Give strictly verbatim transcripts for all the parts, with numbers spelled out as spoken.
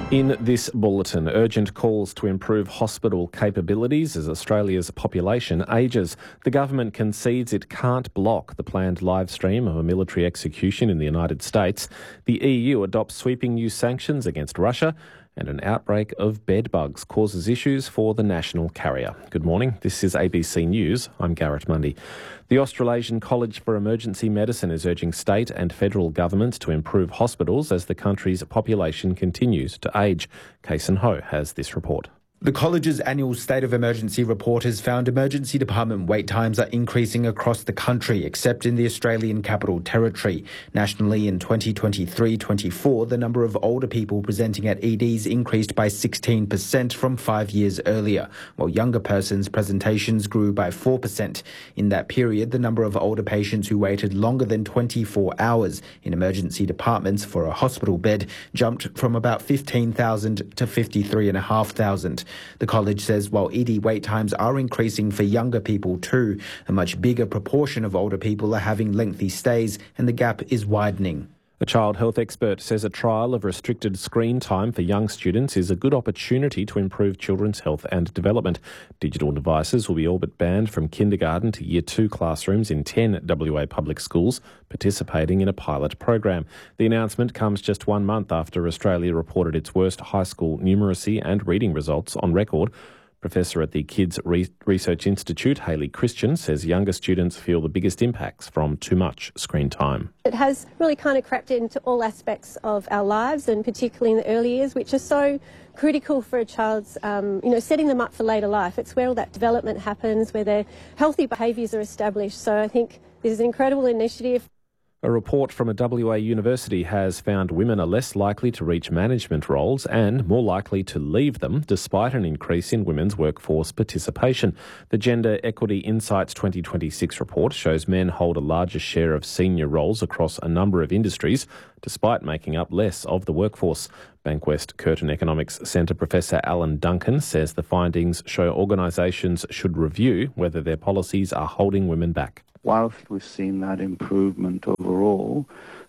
In this bulletin, urgent calls to improve hospital capabilities as Australia's population ages. The government concedes it can't block the planned live stream of a military execution in the United States. The E U adopts sweeping new sanctions against Russia, and an outbreak of bedbugs causes issues for the national carrier. Good morning, this is A B C News. I'm Garrett Mundy. The Australasian College for Emergency Medicine is urging state and federal governments to improve hospitals as the country's population continues to age. Kason Ho has this report. The college's annual State of Emergency report has found emergency department wait times are increasing across the country, except in the Australian Capital Territory. Nationally, in twenty twenty-three twenty-four, the number of older people presenting at E Ds increased by sixteen percent from five years earlier, while younger persons' presentations grew by four percent. In that period, the number of older patients who waited longer than twenty-four hours in emergency departments for a hospital bed jumped from about fifteen thousand to fifty-three thousand five hundred. The college says while E D wait times are increasing for younger people too, a much bigger proportion of older people are having lengthy stays and the gap is widening. A child health expert says a trial of restricted screen time for young students is a good opportunity to improve children's health and development. Digital devices will be all but banned from kindergarten to year two classrooms in ten W A public schools participating in a pilot program. The announcement comes just one month after Australia reported its worst high school numeracy and reading results on record. Professor at the Kids Re- Research Institute, Hayley Christian, says younger students feel the biggest impacts from too much screen time. It has really kind of crept into all aspects of our lives, and particularly in the early years, which are so critical for a child's, um, you know, setting them up for later life. It's where all that development happens, where their healthy behaviours are established. So I think this is an incredible initiative. A report from a W A university has found women are less likely to reach management roles and more likely to leave them despite an increase in women's workforce participation. The Gender Equity Insights twenty twenty-six report shows men hold a larger share of senior roles across a number of industries, despite making up less of the workforce. Bankwest Curtin Economics Centre Professor Alan Duncan says the findings show organisations should review whether their policies are holding women back. Whilst we've seen that improvement overall,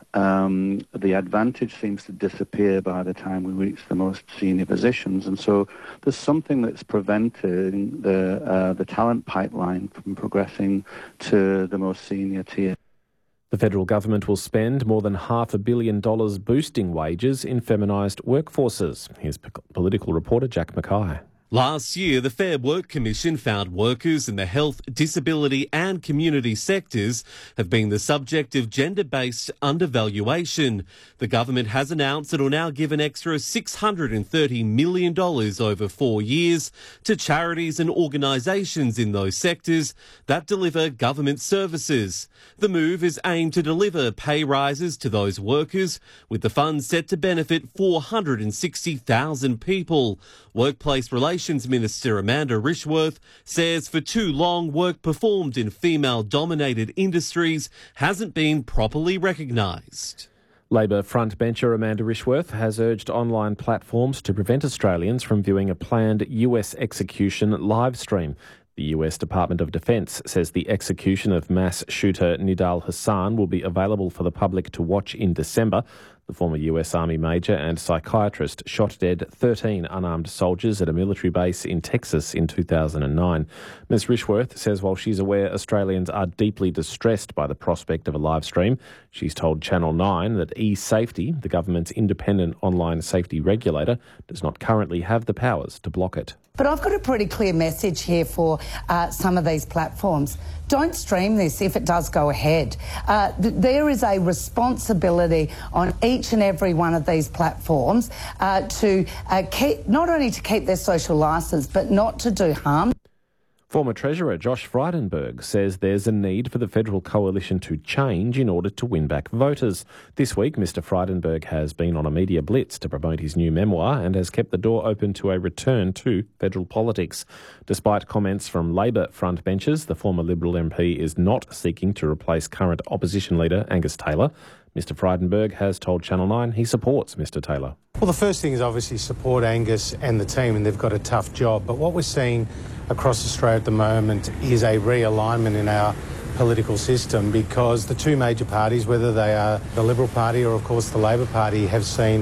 um, the advantage seems to disappear by the time we reach the most senior positions. And so there's something that's preventing the, uh, the talent pipeline from progressing to the most senior tier. The federal government will spend more than half a billion dollars boosting wages in feminised workforces. Here's p- political reporter Jack Mackay. Last year, the Fair Work Commission found workers in the health, disability and community sectors have been the subject of gender-based undervaluation. The government has announced it will now give an extra six hundred thirty million dollars over four years to charities and organisations in those sectors that deliver government services. The move is aimed to deliver pay rises to those workers, with the funds set to benefit four hundred sixty thousand people. Workplace Relations Minister Amanda Rishworth says for too long work performed in female-dominated industries hasn't been properly recognised. Labor frontbencher Amanda Rishworth has urged online platforms to prevent Australians from viewing a planned U S execution live stream. The U S Department of Defence says the execution of mass shooter Nidal Hasan will be available for the public to watch in December. The former U S Army major and psychiatrist shot dead thirteen unarmed soldiers at a military base in Texas in two thousand nine. Miz Rishworth says while she's aware Australians are deeply distressed by the prospect of a live stream, she's told Channel nine that eSafety, the government's independent online safety regulator, does not currently have the powers to block it. But I've got a pretty clear message here for uh, some of these platforms. Don't stream this if it does go ahead. Uh, th- there is a responsibility on each and every one of these platforms uh, to uh, keep, not only to keep their social licence, but not to do harm. Former Treasurer Josh Frydenberg says there's a need for the federal coalition to change in order to win back voters. This week, Mr Frydenberg has been on a media blitz to promote his new memoir and has kept the door open to a return to federal politics. Despite comments from Labor frontbenchers, the former Liberal M P is not seeking to replace current opposition leader Angus Taylor. Mr Frydenberg has told Channel nine he supports Mr Taylor. Well, the first thing is obviously support Angus and the team, and they've got a tough job. But what we're seeing across Australia at the moment is a realignment in our political system, because the two major parties, whether they are the Liberal Party or, of course, the Labor Party, have seen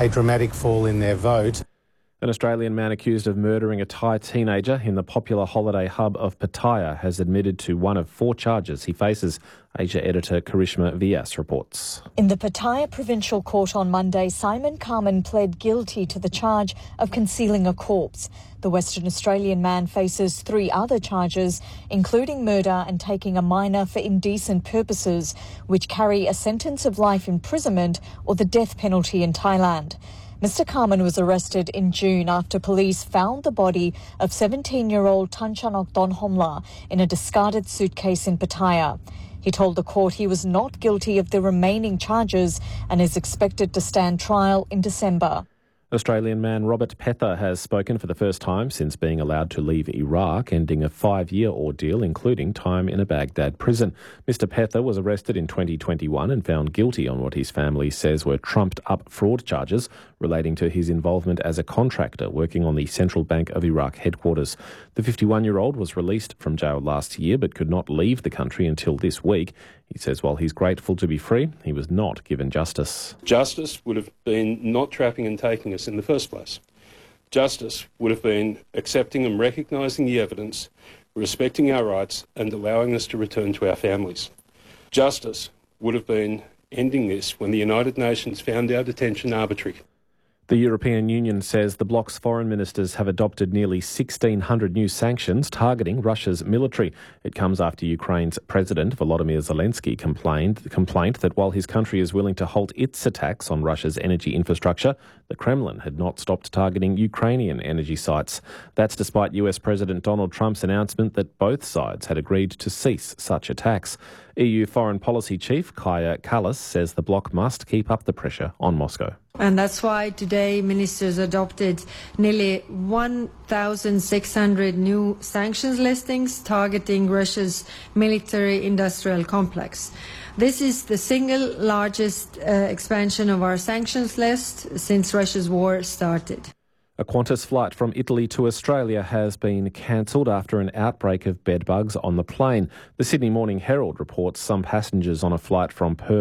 a dramatic fall in their vote. An Australian man accused of murdering a Thai teenager in the popular holiday hub of Pattaya has admitted to one of four charges he faces. Asia editor Karishma Vyas reports. In the Pattaya Provincial Court on Monday, Simon Carman pled guilty to the charge of concealing a corpse. The Western Australian man faces three other charges, including murder and taking a minor for indecent purposes, which carry a sentence of life imprisonment or the death penalty in Thailand. Mister Carman was arrested in June after police found the body of seventeen-year-old Tanchanok Donhomla in a discarded suitcase in Pattaya. He told the court he was not guilty of the remaining charges and is expected to stand trial in December. Australian man Robert Pether has spoken for the first time since being allowed to leave Iraq, ending a five-year ordeal, including time in a Baghdad prison. Mister Pether was arrested in twenty twenty-one and found guilty on what his family says were trumped-up fraud charges relating to his involvement as a contractor working on the Central Bank of Iraq headquarters. The fifty-one-year-old was released from jail last year but could not leave the country until this week. He says while he's grateful to be free, he was not given justice. Justice would have been not trapping and taking us in the first place. Justice would have been accepting and recognising the evidence, respecting our rights and allowing us to return to our families. Justice would have been ending this when the United Nations found our detention arbitrary. The European Union says the bloc's foreign ministers have adopted nearly sixteen hundred new sanctions targeting Russia's military. It comes after Ukraine's President Volodymyr Zelensky complained complained that while his country is willing to halt its attacks on Russia's energy infrastructure, the Kremlin had not stopped targeting Ukrainian energy sites. That's despite U S President Donald Trump's announcement that both sides had agreed to cease such attacks. E U Foreign Policy Chief Kaja Kallas says the bloc must keep up the pressure on Moscow. And that's why today ministers adopted nearly one thousand six hundred new sanctions listings targeting Russia's military-industrial complex. This is the single largest uh, expansion of our sanctions list since Russia's war started. A Qantas flight from Italy to Australia has been cancelled after an outbreak of bedbugs on the plane. The Sydney Morning Herald reports some passengers on a flight from Perth